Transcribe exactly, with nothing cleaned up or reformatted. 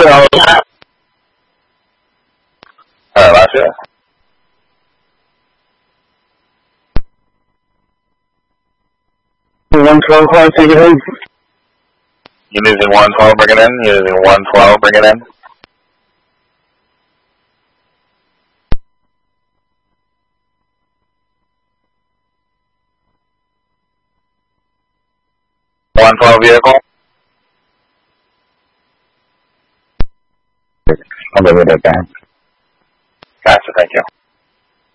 Alright, last year. one twelve, car, take it in. You're using one twelve, bring it in. You're using one twelve, bring it in. one twelve vehicle. I'll be with that guy. Gotcha, thank you.